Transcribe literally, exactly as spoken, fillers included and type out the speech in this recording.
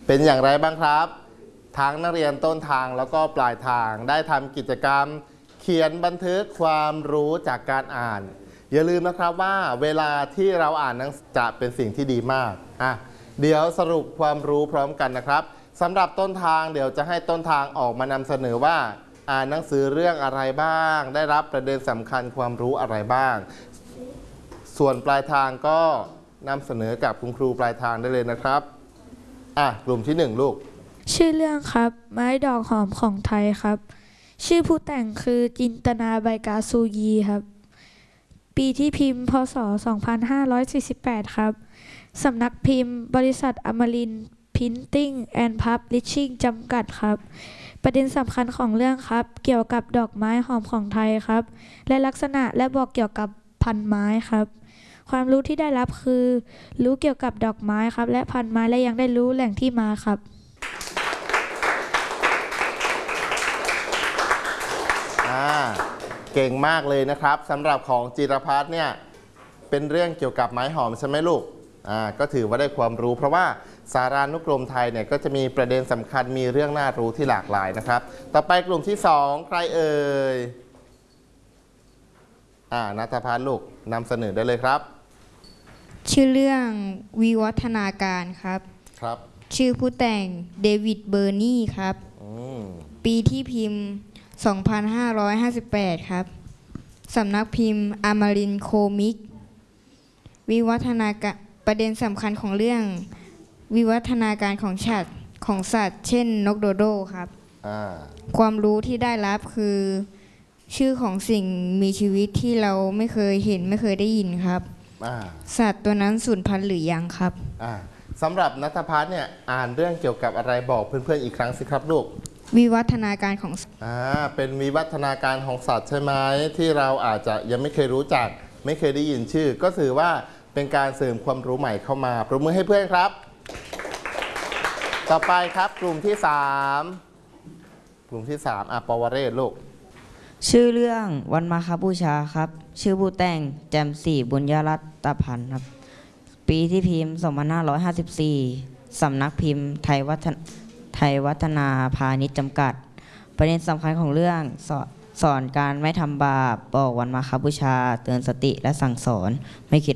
เป็นอย่างไรบ้างครับทั้งนักเรียนต้นทางแล้วก็ปลายทางได้ทำกิจกรรมเขียนบันทึกความรู้จากการอ่านอย่าลืมนะครับว่าเวลาที่เราอ่านนั้นจะเป็นสิ่งที่ดีมากอ่ะเดี๋ยวสรุปความรู้พร้อมกันนะครับสำหรับต้นทางเดี๋ยวจะให้ต้นทางออกมานำเสนอว่าอ่านหนังสือเรื่องอะไรบ้างได้รับประเด็นสำคัญความรู้อะไรบ้างส่วนปลายทางก็นำเสนอกับคุณครูปลายทางได้เลยนะครับอ่ะกลุ่มที่หนึ่งลูกชื่อเรื่องครับไม้ดอกหอมของไทยครับชื่อผู้แต่งคือจินตนาใบกาซูยีครับปีที่พิมพ์พศสองพันห้าร้อยสี่สิบแปดครับสำนักพิมพ์บริษัทอมรินทร์พิมพ์ติ้งแอนด์พับลิชชิ่งจำกัดครับประเด็นสำคัญของเรื่องครับเกี่ยวกับดอกไม้หอมของไทยครับและลักษณะและบอกเกี่ยวกับพันธุ์ไม้ครับความรู้ที่ได้รับคือรู้เกี่ยวกับดอกไม้ครับและพันธุ์ไม้และยังได้รู้แหล่งที่มาครับเก่งมากเลยนะครับสำหรับของจิรพัฒน์เนี่ยเป็นเรื่องเกี่ยวกับไม้หอมใช่ไหมลูกอ่าก็ถือว่าได้ความรู้เพราะว่าสารานุกรมไทยเนี่ยก็จะมีประเด็นสำคัญมีเรื่องน่ารู้ที่หลากหลายนะครับต่อไปกลุ่มที่สองใครเอ่ยอ่าณัฐพัฒน์ลูกนำเสนอได้เลยครับชื่อเรื่องวิวัฒนาการครับครับชื่อผู้แต่งเดวิดเบอร์นีครับปีที่พิมพ์สองพันห้าร้อยห้าสิบแปดครับสำนักพิมพ์อมรินทร์โคมิกวิวัฒนาการประเด็นสำคัญของเรื่องวิวัฒนาการของสัตว์ของสัตว์เช่นนกโดโดครับความรู้ที่ได้รับคือชื่อของสิ่งมีชีวิตที่เราไม่เคยเห็นไม่เคยได้ยินครับสัตว์ตัวนั้นสูญพันธุ์หรือยังครับสำหรับณัฐพัฒน์เนี่ยอ่านเรื่องเกี่ยวกับอะไรบอกเพื่อนๆอีกครั้งสิครับลูกวิวัฒนาการของอ่าเป็นวิวัฒนาการของสัตว์ใช่ไหมที่เราอาจจะยังไม่เคยรู้จักไม่เคยได้ยินชื่อก็ถือว่าเป็นการเสริมความรู้ใหม่เข้ามาปรบมือให้เพื่อนครับต่อไปครับกลุ่มที่สามกลุ่มที่สามอ่ะปวเรศลูกชื่อเรื่องวันมาฆบูชาครับชื่อผู้แต่งแจ่มศรีบุญยรัตน์พันธ์ครับปีที่พิมพ์สองพันห้าร้อยห้าสิบสี่สำนักพิมพ์ไทยวัฒนไทยวัฒนาพาณิชย์จำกัดประเด็นสำคัญของเรื่องสอนสอนการไม่ทำบาปบอกวันมาฆบูชาเตือนสติและสั่งสอนไม่คิด